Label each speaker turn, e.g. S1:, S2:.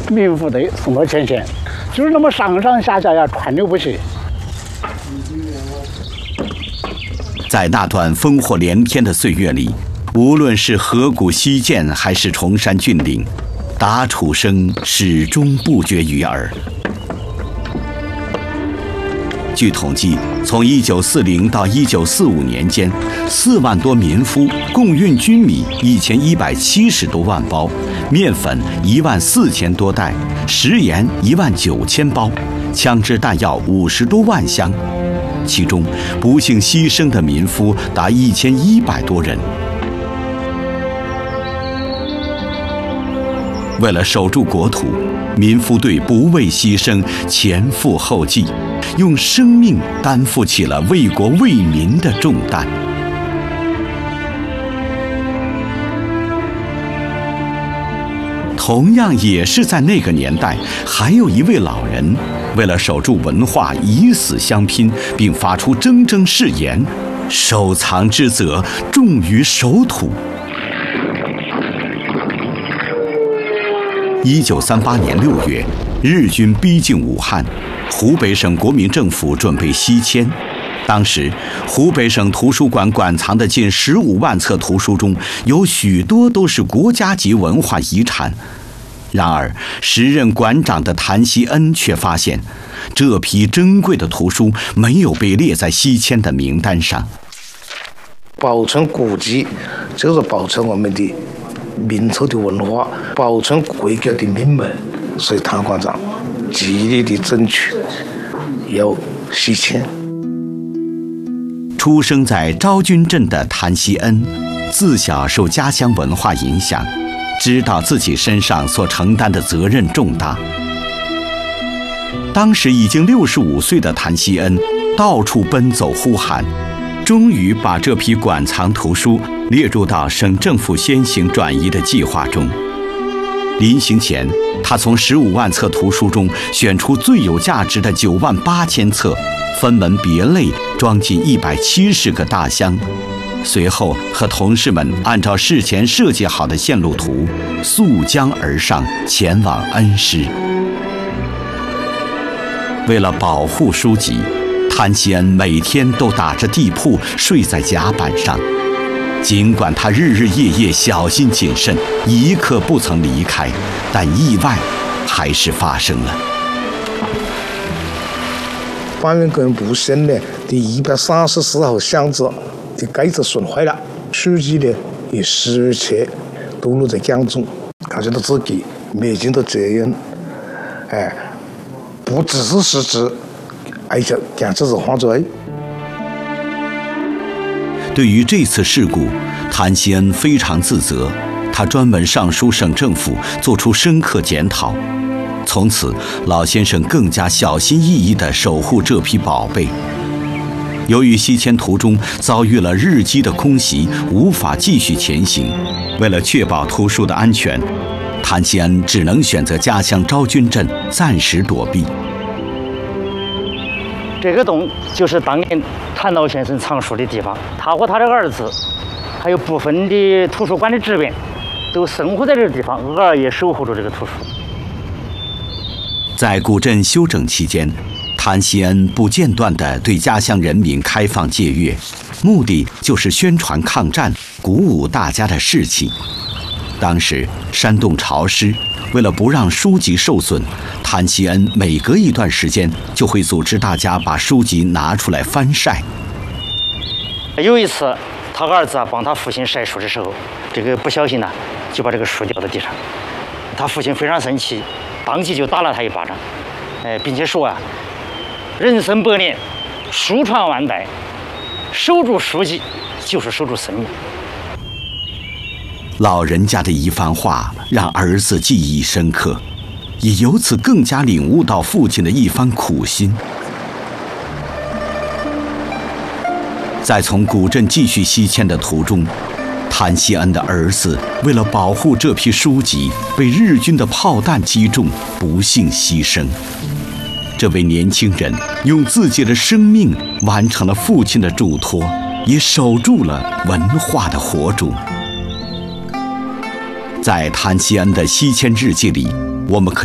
S1: 民部队送到前线，就是那么上上下下呀，川流不息。
S2: 在那段烽火连天的岁月里，无论是河谷西涧还是崇山峻岭，打杵声始终不绝于耳。据统计，从1940到1945年间，4万多民夫共运军米1170多万包，面粉14000多袋，食盐19000包，枪支弹药50多万箱，其中不幸牺牲的民夫达1100多人。为了守住国土，民夫队不畏牺牲，前赴后继，用生命担负起了为国为民的重担。同样也是在那个年代，还有一位老人，为了守住文化，以死相拼，并发出铮铮誓言：收藏之责，重于守土。1938年6月，日军逼近武汉，湖北省国民政府准备西迁。当时，湖北省图书馆馆藏的近15万册图书中，有许多都是国家级文化遗产。然而，时任馆长的谭锡恩却发现，这批珍贵的图书没有被列在西迁的名单上。
S3: 保存古籍，就是保存我们的民族的文化，保存国家的命脉，所以谭馆长极力的争取要西迁。
S2: 出生在昭君镇的谭锡恩，自小受家乡文化影响，知道自己身上所承担的责任重大。当时已经65岁的谭锡恩到处奔走呼喊，终于把这批馆藏图书列入到省政府先行转移的计划中。临行前，他从15万册图书中选出最有价值的9万8千册，分门别类装进170个大箱。随后和同事们按照事前设计好的线路图，溯江而上，前往恩施。为了保护书籍，谭锡恩每天都打着地铺睡在甲板上。尽管他日日夜夜小心谨慎，一刻不曾离开，但意外还是发生了。
S3: 搬运工不幸呢，第134号箱子的盖子损坏了，书籍呢也失窃堕落在江中，感觉到自己没尽到责任，不只是失职，而且简直是犯罪。
S2: 对于这次事故，谭锡恩非常自责，他专门上书省政府，做出深刻检讨。从此，老先生更加小心翼翼地守护这批宝贝。由于西迁途中遭遇了日机的空袭，无法继续前行，为了确保图书的安全，谭锡恩只能选择家乡昭君镇暂时躲避。
S4: 这个洞就是当年谭老先生藏书的地方，他和他的儿子，还有部分的图书馆的职员，都生活在这个地方，偶尔也守护着这个图书。
S2: 在古镇修整期间，谭锡恩不间断地对家乡人民开放借阅，目的就是宣传抗战，鼓舞大家的士气。当时山洞潮湿，为了不让书籍受损，谭锡恩每隔一段时间就会组织大家把书籍拿出来翻晒。
S4: 有一次，他儿子帮他父亲晒书的时候，这个不小心呢，就把这个书掉到地上。他父亲非常生气，当即就打了他一巴掌，并且说啊，人生百年，书传万代，守住书籍就是守住生命。
S2: 老人家的一番话让儿子记忆深刻，也由此更加领悟到父亲的一番苦心。在从古镇继续西迁的途中，谭锡恩的儿子为了保护这批书籍，被日军的炮弹击中，不幸牺牲。这位年轻人用自己的生命完成了父亲的嘱托，也守住了文化的火种。在谭锡恩的西迁日记里，我们可以